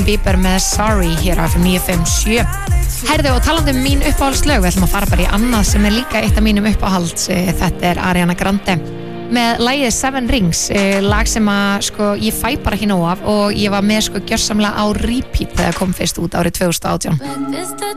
Bieber með Sorry hér af 957. Herðu, og talandi mín uppáhaldslög, við ætlum að fara bara í annað sem líka eitt af mínum uppáhalds. Þetta Ariana Grande með lagið Seven Rings, lag sem að ég fæ bara ekki nóg af og ég var með gjörsamlega á repeat þegar kom fyrst út árið 2018.